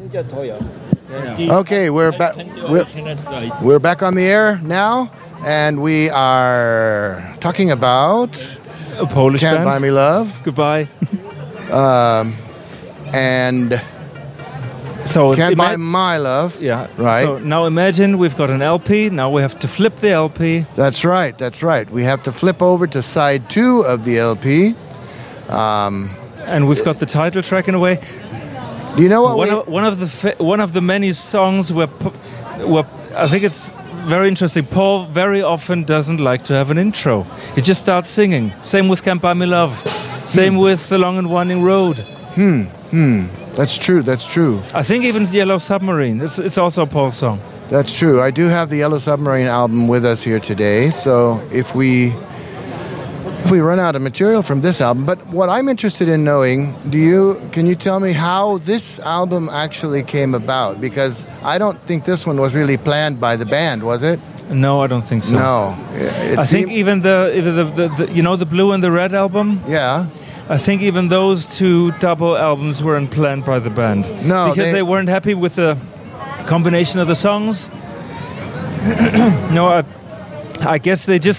Okay, we're back on the air now, and we are talking about a Polish Can't band. Buy Me Love. Goodbye. And so Can't Buy My Love. Yeah. Right. So now imagine we've got an LP. Now we have to flip the LP. That's right. That's right. We have to flip over to side 2 of the LP. And we've got the title track in a way. Do you know what? One of the many songs where I think it's very interesting. Paul very often doesn't like to have an intro. He just starts singing. Same with Can't Buy Me Love. Same with The Long and Winding Road. That's true. That's true. I think even Yellow Submarine. It's also a Paul song. That's true. I do have the Yellow Submarine album with us here today. So if we run out of material from this album, but what I'm interested in knowing, can you tell me how this album actually came about? Because I don't think this one was really planned by the band, was it? No, I don't think so. No. I think even the Blue and the Red album. Yeah. I think even those 2 double albums weren't planned by the band. No, because they weren't happy with the combination of the songs. No, I guess they just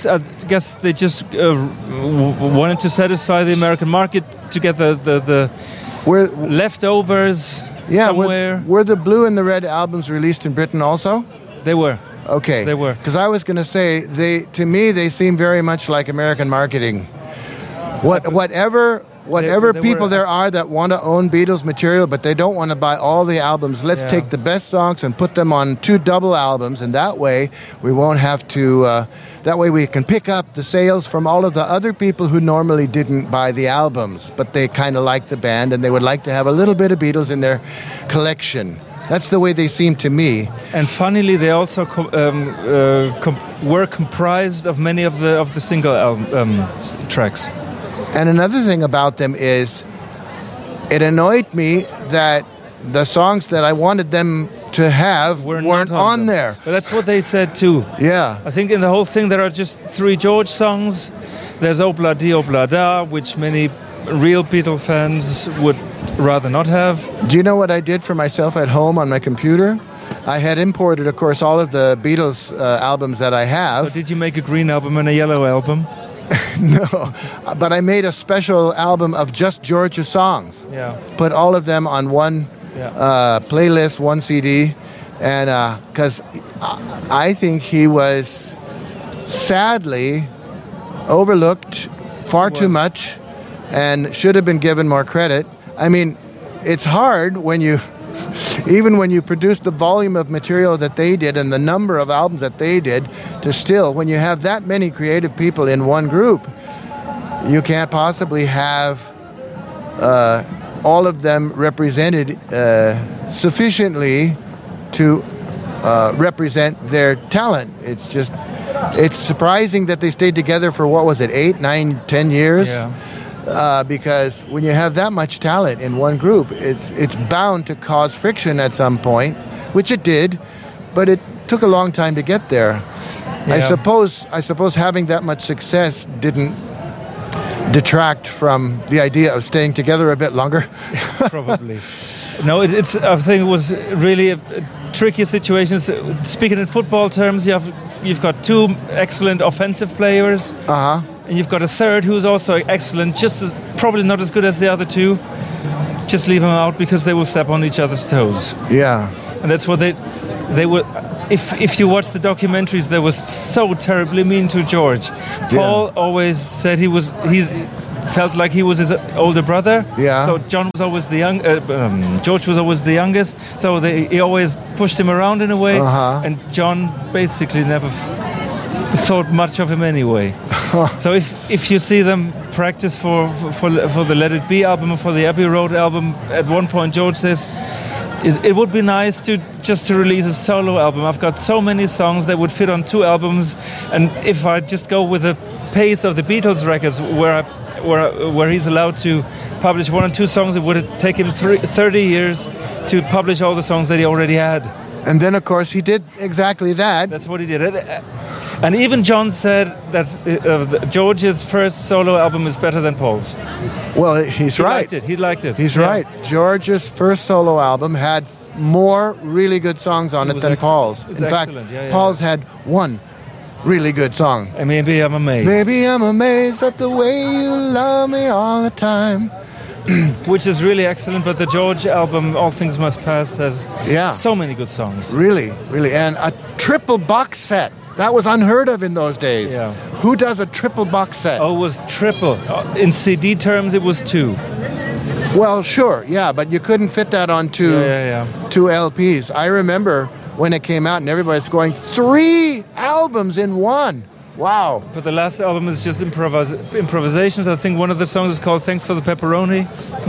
wanted to satisfy the American market to get the leftovers somewhere. Were the Blue and the Red albums released in Britain also? They were. Okay. They were. Because I was going to say, to me, they seem very much like American marketing. Whatever people there are that want to own Beatles material, but they don't want to buy all the albums. Let's take the best songs and put them on 2 double albums, and that way we won't have to. That way we can pick up the sales from all of the other people who normally didn't buy the albums, but they kind of like the band and they would like to have a little bit of Beatles in their collection. That's the way they seem to me. And funnily, they also were comprised of many of the single album tracks. And another thing about them is, it annoyed me that the songs that I wanted them to have weren't on there. But that's what they said too. Yeah. I think in the whole thing there are just 3 George songs. There's Obla Di Obla Da, which many real Beatle fans would rather not have. Do you know what I did for myself at home on my computer? I had imported, of course, all of the Beatles albums that I have. So did you make a green album and a yellow album? No, but I made a special album of just George's songs. Yeah. Put all of them on one playlist, one CD, and because I think he was sadly overlooked far too much and should have been given more credit. I mean, it's hard when you even when you produce the volume of material that they did and the number of albums that they did, to still, when you have that many creative people in one group, you can't possibly have all of them represented sufficiently to represent their talent. It's surprising that they stayed together for, 8, 9, 10 years? Yeah. Because when you have that much talent in one group, it's bound to cause friction at some point, which it did, but it took a long time to get there. Yeah. I suppose having that much success didn't detract from the idea of staying together a bit longer. Probably. No, I think it was really a tricky situation. Speaking in football terms, you've got 2 excellent offensive players. Uh-huh. And you've got a third who's also excellent, probably not as good as the other 2. Just leave them out because they will step on each other's toes. Yeah. And that's what they were. If you watch the documentaries, they were so terribly mean to George. Paul always said he felt like he was his older brother. Yeah. So George was always the youngest. So he always pushed him around in a way. Uh-huh. And John basically never thought much of him anyway. So if you see them practice for the Let It Be album or for the Abbey Road album, at one point George says, it would be nice to release a solo album. I've got so many songs that would fit on 2 albums, and if I just go with the pace of the Beatles records, where he's allowed to publish 1 or 2 songs, it would take him 30 years to publish all the songs that he already had. And then, of course, he did exactly that. That's what he did. And even John said that George's first solo album is better than Paul's. Well, he's right. He liked it. He's right. George's first solo album had more really good songs on it than Paul's. It's In fact, excellent. Yeah, Paul's had one really good song. And maybe I'm amazed. Maybe I'm amazed at the way you love me all the time. Which is really excellent, but the George album, All Things Must Pass, has so many good songs. Really, really. And a triple box set. That was unheard of in those days. Yeah. Who does a triple box set? Oh, it was triple. In CD terms, it was 2. Well, sure, yeah, but you couldn't fit that on two LPs. I remember when it came out and everybody's going, 3 albums in one. Wow. But the last album is just improvisations. I think one of the songs is called Thanks for the Pepperoni.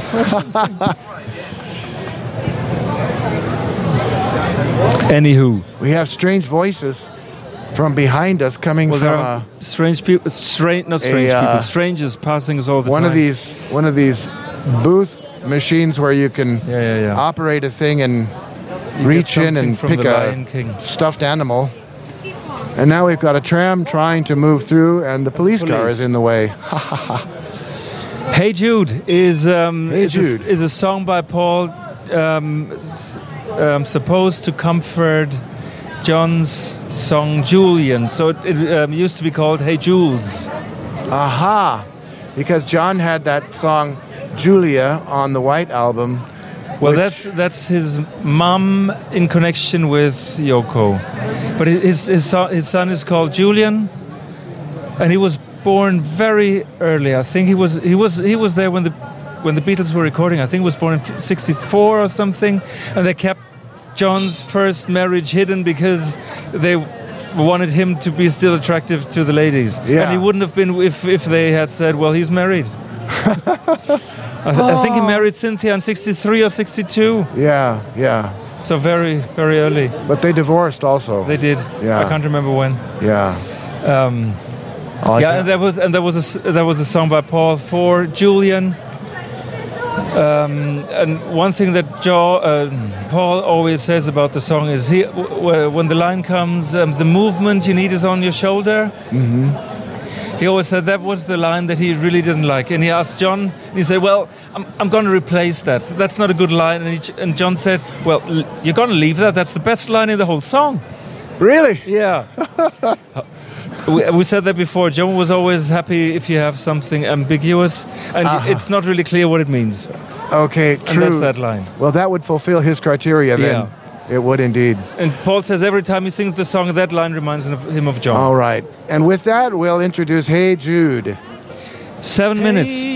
Anywho. We have strange voices from behind us coming from strange people, strangers passing us all the time. One of these booth machines where you can operate a thing and reach in and pick a stuffed animal. And now we've got a tram trying to move through, and the police car is in the way. Hey Jude is a song by Paul supposed to comfort John's song Julian. So it used to be called Hey Jules. Aha! Because John had that song Julia on the White Album. Well, that's his mom in connection with Yoko. But his son is called Julian, and he was born very early. I think he was there when the Beatles were recording. I think he was born in '64 or something, and they kept John's first marriage hidden because they wanted him to be still attractive to the ladies. Yeah. And he wouldn't have been if they had said, well, he's married. I think he married Cynthia in '63 or '62. Yeah, yeah. So very, very early. But they divorced also. They did. Yeah. I can't remember when. Yeah. And there was a song by Paul for Julian. And one thing that Paul always says about the song is when the line comes, the movement you need is on your shoulder. Mm-hmm. He always said that was the line that he really didn't like. And he asked John, and he said, well, I'm going to replace that. That's not a good line. And John said, well, you're going to leave that. That's the best line in the whole song. Really? Yeah. We said that before. John was always happy if you have something ambiguous, and it's not really clear what it means. Okay, true. And that's that line. Well, that would fulfill his criteria then. Yeah. It would indeed. And Paul says every time he sings the song, that line reminds him of John. All right. And with that, we'll introduce Hey Jude. 7 minutes.